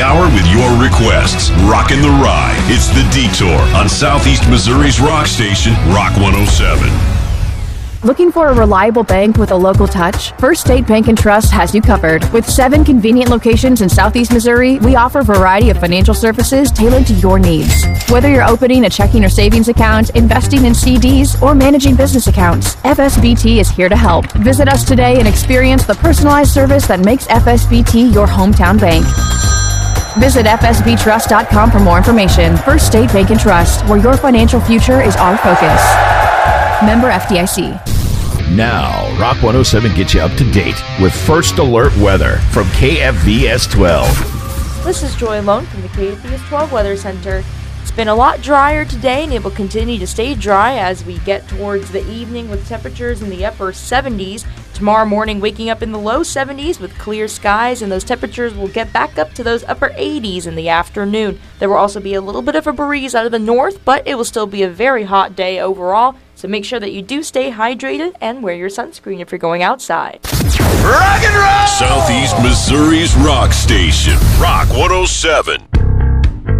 hour with your requests. Rockin' the Ride. It's The Detour on Southeast Missouri's rock station, Rock 107. Looking for a reliable bank with a local touch? First State Bank & Trust has you covered. With 7 convenient locations in Southeast Missouri, we offer a variety of financial services tailored to your needs. Whether you're opening a checking or savings account, investing in CDs, or managing business accounts, FSBT is here to help. Visit us today and experience the personalized service that makes FSBT your hometown bank. Visit fsbtrust.com for more information. First State Bank & Trust, where your financial future is our focus. Member FDIC. Now, Rock 107 gets you up to date with First Alert Weather from KFVS 12. This is Joy Lone from the KFVS 12 Weather Center. It's been a lot drier today, and it will continue to stay dry as we get towards the evening with temperatures in the upper 70s. Tomorrow morning, waking up in the low 70s with clear skies, and those temperatures will get back up to those upper 80s in the afternoon. There will also be a little bit of a breeze out of the north, but it will still be a very hot day overall. So make sure that you do stay hydrated and wear your sunscreen if you're going outside. Rock and roll! Southeast Missouri's rock station, Rock 107.